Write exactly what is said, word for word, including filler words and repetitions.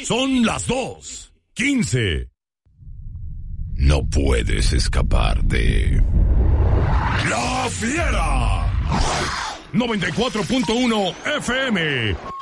Son las dos, quince. No puedes escapar de... ¡La Fiera! noventa y cuatro punto uno F M.